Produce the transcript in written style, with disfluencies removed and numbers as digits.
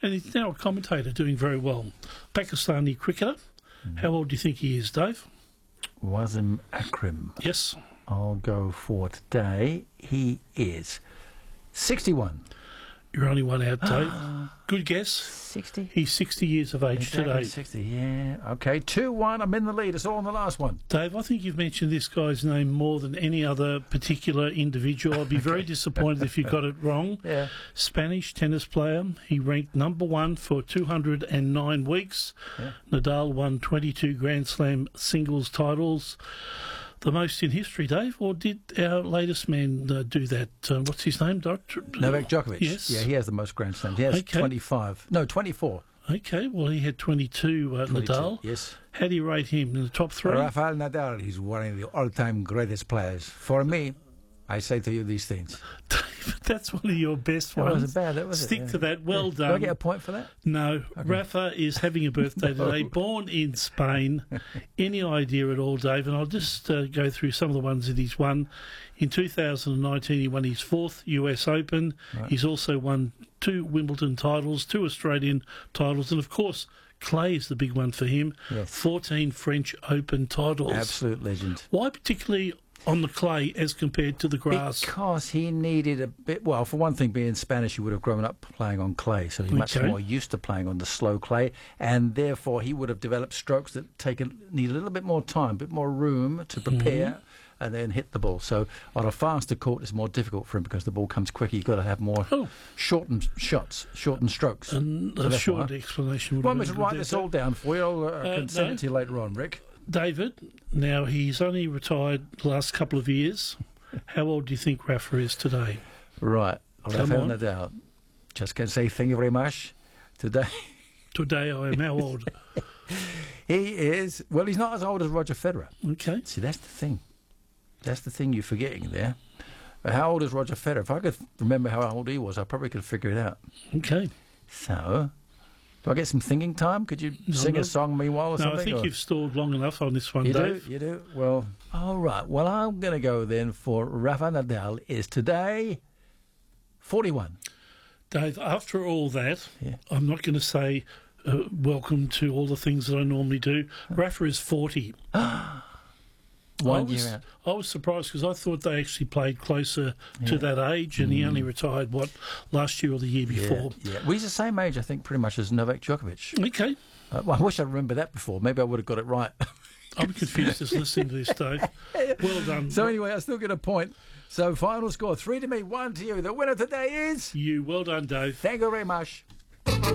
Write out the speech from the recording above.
and he's now a commentator doing very well. Pakistani cricketer. How old do you think he is, Dave? Wasim Akram. Yes. I'll go for today. He is 61. You're only one out, Dave. Good guess. 60? He's 60 years of age today. 60, yeah. Okay, 2-1. I'm in the lead. It's all on the last one. Dave, I think you've mentioned this guy's name more than any other particular individual. I'd be very disappointed if you got it wrong. Yeah. Spanish tennis player. He ranked number one for 209 weeks. Yeah. Nadal won 22 Grand Slam singles titles. The most in history, Dave, or did our latest man do that? What's his name, Doctor? Novak Djokovic. Yes. Yeah, he has the most Grand Slams. He has 25. No, 24. Okay, well, he had 22, 22, Nadal. yes. How do you rate him in the top three? Rafael Nadal is one of the all-time greatest players. For me, I say to you these things. David, that's one of your best That ones. wasn't bad, that was it? Stick Yeah. to that. Well Do done. I get a point for that? No. Okay. Rafa is having a birthday today, born in Spain. Any idea at all, Dave? And I'll just go through some of the ones that he's won. In 2019, he won his fourth US Open. Right. He's also won 2 Wimbledon titles, 2 Australian titles, and, of course, clay is the big one for him. Yes. 14 French Open titles. Absolute legend. Why particularly on the clay as compared to the grass? Because he needed a bit, well, for one thing, being Spanish, he would have grown up playing on clay, so he's much Okay. more used to playing on the slow clay, and therefore he would have developed strokes that need a little bit more time, a bit more room to prepare and then hit the ball. So on a faster court, it's more difficult for him because the ball comes quicker. You've got to have more shortened shots, shortened strokes. And So a that's short why. explanation would Want have me been to good write there, this Dave. all down for you? I can send no. it to you later on, Rick. David, now he's only retired the last couple of years. How old do you think Rafa is today? Right. Come Rafael on. Nadal. Just can say thank you very much. Today, Today I am how old? he is, well, he's not as old as Roger Federer. Okay. See, that's the thing. That's the thing you're forgetting there. How old is Roger Federer? If I could remember how old he was, I probably could figure it out. Okay. So, do I get some thinking time? Could you sing no. a song meanwhile or No, something? I think or? you've stalled long enough on this one, You Dave. do? You do? Well, all right. Well, I'm going to go then for Rafa Nadal is today 41. Dave, after all that, Yeah. I'm not going to say welcome to all the things that I normally do. Rafa is 40. One year out. I was surprised because I thought they actually played closer to that age, and he only retired, last year or the year before? Yeah. Well, he's the same age, I think, pretty much as Novak Djokovic. Okay. Well, I wish I'd remember that before. Maybe I would have got it right. I'm confused just listening to this, Dave. Well done. So anyway, I still get a point. So final score, 3 to me, 1 to you. The winner today is... You. Well done, Dave. Thank you very much.